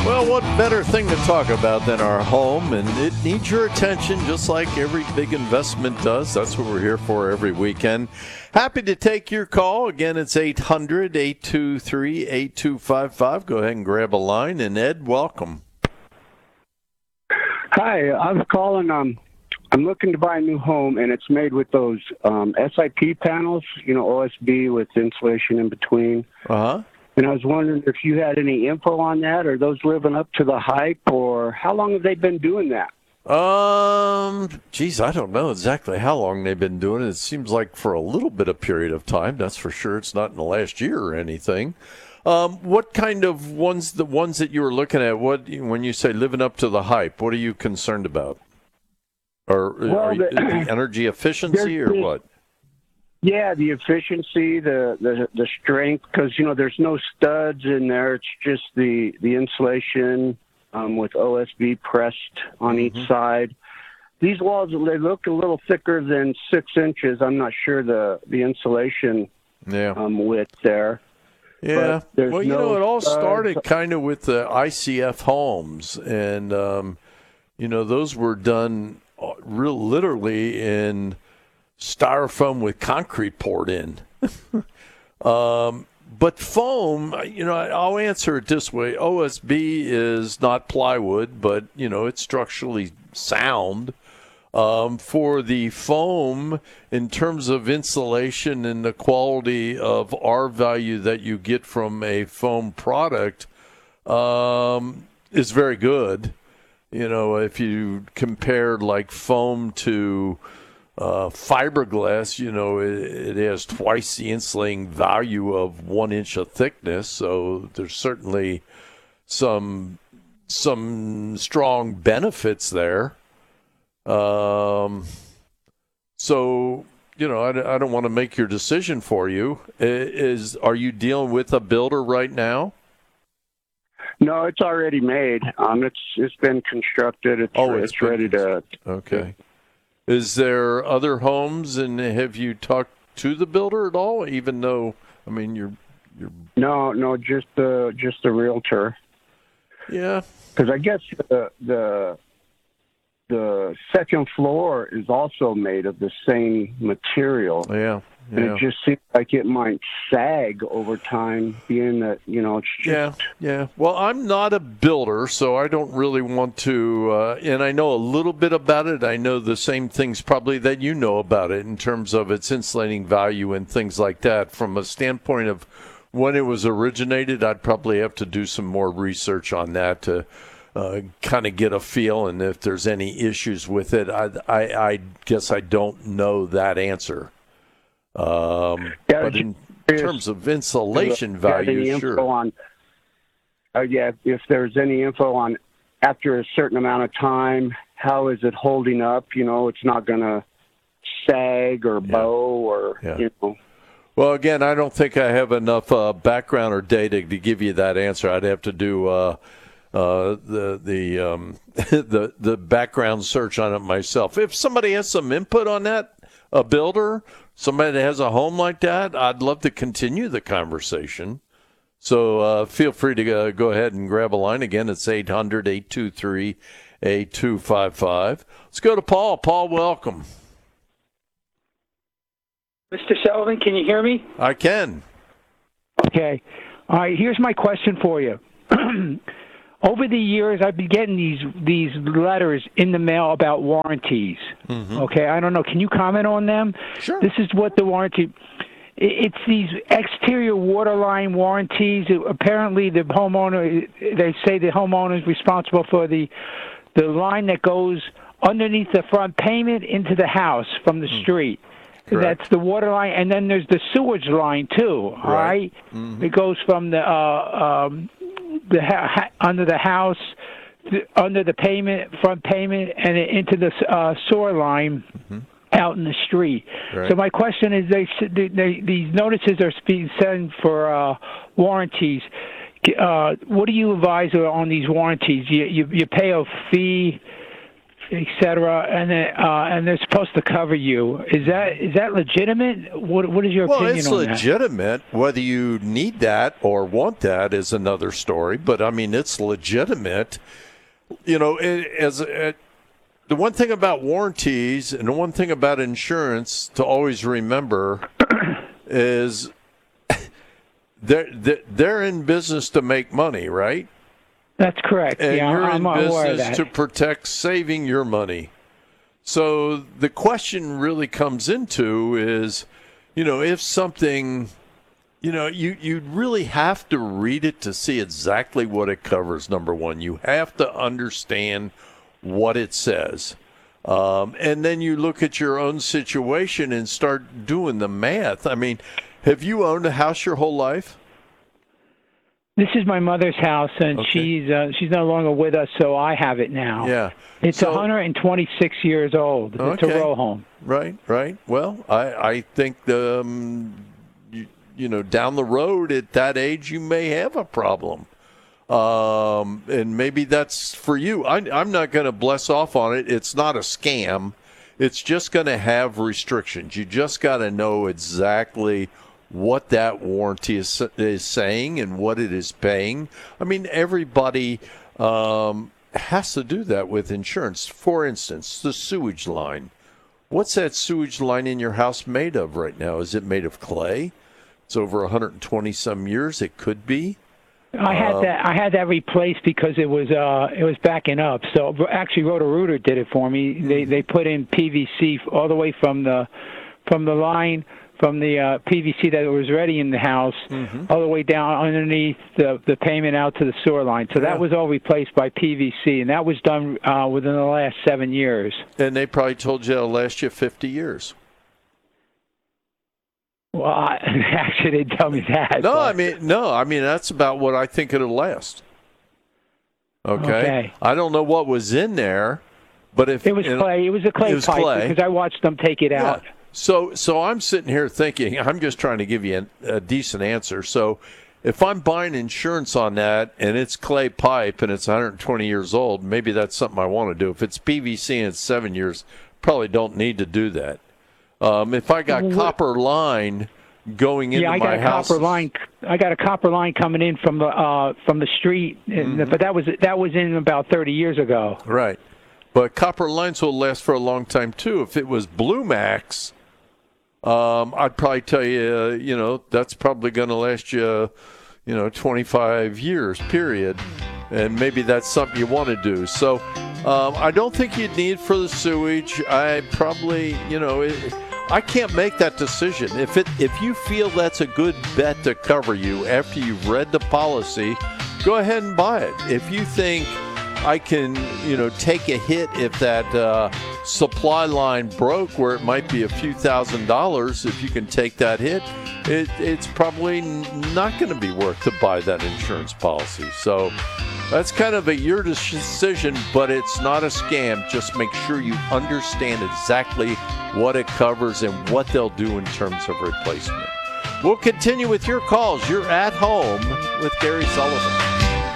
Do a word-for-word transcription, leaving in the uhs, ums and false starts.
Well, what better thing to talk about than our home? And it needs your attention just like every big investment does. That's what we're here for every weekend. Happy to take your call. Again, it's eight hundred, eight two three, eight two five five. Go ahead and grab a line. And Ed, welcome. Hi, I was calling. Um, I'm looking to buy a new home, and it's made with those um, S I P panels, you know, O S B with insulation in between. Uh-huh. And I was wondering if you had any info on that. Are those living up to the hype, or how long have they been doing that? Um, geez, I don't know exactly how long they've been doing it. It seems like for a little bit of period of time. That's for sure. It's not in the last year or anything. Um, what kind of ones, the ones that you were looking at, what, when you say living up to the hype, what are you concerned about? Or well, are you, the, the energy efficiency or what? Yeah, the efficiency, the the, the strength, because, you know, there's no studs in there. It's just the, the insulation um, with O S B pressed on mm-hmm. each side. These walls, they look a little thicker than six inches. I'm not sure the, the insulation yeah. um, width there. Yeah. Well, you no know, it all started uh, kind of with the I C F homes. And, um, you know, those were done real literally in styrofoam with concrete poured in. um, but foam, you know, I'll answer it this way. O S B is not plywood, but, you know, it's structurally sound. Um, for the foam, in terms of insulation and the quality of R value that you get from a foam product, um, is very good. You know, if you compare like foam to uh, fiberglass, you know, it, it has twice the insulating value of one inch of thickness. So there's certainly some some strong benefits there. Um, so, you know, I, I don't want to make your decision for you. Is, are you dealing with a builder right now? No, it's already made. Um, it's it's been constructed. It's, oh, it's, it's ready to. Okay. Is there other homes, and have you talked to the builder at all? Even though, I mean, you're you're. No, no, just the just the realtor. Yeah. Because I guess the the. The second floor is also made of the same material. Yeah, yeah. And it just seems like it might sag over time, being that, you know, it's just... Yeah, yeah. Well, I'm not a builder, so I don't really want to... Uh, and I know a little bit about it. I know the same things probably that you know about it in terms of its insulating value and things like that. From a standpoint of when it was originated, I'd probably have to do some more research on that to... Uh, kind of get a feel, and if there's any issues with it, I, I, I guess I don't know that answer. Um, yeah, but in terms of insulation uh, value, sure. On, uh, yeah, if there's any info on after a certain amount of time, how is it holding up? You know, it's not going to sag or yeah. bow or, yeah. you know. Well, again, I don't think I have enough uh, background or data to give you that answer. I'd have to do... Uh, Uh, the the um, the the background search on it myself. If somebody has some input on that, a builder, somebody that has a home like that, I'd love to continue the conversation. So uh, feel free to uh, go ahead and grab a line. Again, it's eight hundred, eight two three, eight two five five. Let's go to Paul. Paul, welcome. Mister Sullivan, can you hear me? I can. Okay. All right, here's my question for you. Over the years, I've been getting these these letters in the mail about warranties. Mm-hmm. Okay, I don't know. Can you comment on them? Sure. This is what the warranty. It's these exterior waterline warranties. Apparently, the homeowner. They say the homeowner is responsible for the the line that goes underneath the front pavement into the house from the mm. street. Correct. That's the water line, and then there's the sewage line too. All right, right? Mm-hmm. It goes from the uh, um, the ha- under the house, th- under the pavement, front pavement, and into the uh, sewer line mm-hmm. out in the street. Right. So my question is, they, they, they these notices are being sent for uh, warranties. Uh, what do you advise on these warranties? You, you you pay a fee et cetera, and then, uh, and they're supposed to cover you. Is that is that legitimate? What What is your well, opinion it's on that? legitimate. Whether you need that or want that is another story. But I mean, it's legitimate. You know, it, as it, the one thing about warranties and the one thing about insurance to always remember is they're they're in business to make money, right? That's correct. And yeah, you're I'm in aware of business that. to protect saving your money. So the question really comes into is, you know, if something, you know, you, you really have to read it to see exactly what it covers, number one. You have to understand what it says. Um, and then you look at your own situation and start doing the math. I mean, have you owned a house your whole life? This is my mother's house, and Okay. she's uh, she's no longer with us, so I have it now. Yeah. It's So- one hundred twenty-six years old. It's Okay. a row home. Right, right. Well, I, I think, um, you, you know, down the road at that age, you may have a problem. Um, and maybe that's for you. I, I'm not going to bless off on it. It's not a scam. It's just going to have restrictions. You just got to know exactly what that warranty is, is saying and what it is paying. I mean, everybody um, has to do that with insurance. For instance, the sewage line. What's that sewage line in your house made of right now? Is it made of clay? It's over one hundred twenty some years. It could be. I had Um, that. I had that replaced because it was uh, it was backing up. So actually, Roto-Rooter did it for me. They they put in P V C all the way from the from the line from the uh, P V C that was already in the house all the way down underneath the the payment out to the sewer line. So Yeah. that was all replaced by P V C, and that was done uh, within the last seven years. And they probably told you it'll last you fifty years. Well, I, actually, they didn't tell me that. No, but- I mean, no, I mean, that's about what I think it'll last. Okay. Okay. I don't know what was in there, but if It was you know- clay. It was a clay It was pipe clay. because I watched them take it Yeah. out. So, so I'm sitting here thinking, I'm just trying to give you a, a decent answer. So, if I'm buying insurance on that and it's clay pipe and it's one hundred twenty years old, maybe that's something I want to do. If it's P V C and it's seven years, probably don't need to do that. Um, if I got Well, copper line going into Yeah, I got my a house, copper line. I got a copper line coming in from the uh, from the street, and, Mm-hmm. but that was that was in about thirty years ago. right? But copper lines will last for a long time too. If it was Blue Max, um, I'd probably tell you, uh, you know, that's probably going to last you, you know, twenty-five years, period. And maybe that's something you want to do. So um, I don't think you'd need for the sewage. I probably, you know, it, I can't make that decision. If it if you feel that's a good bet to cover you after you've read the policy, go ahead and buy it. If you think I can, you know, take a hit if that uh, supply line broke where it might be a few thousand dollars, if you can take that hit, it, it's probably not going to be worth to buy that insurance policy. So that's kind of a your decision, but it's not a scam. Just make sure you understand exactly what it covers and what they'll do in terms of replacement. We'll continue with your calls. You're at home with Gary Sullivan.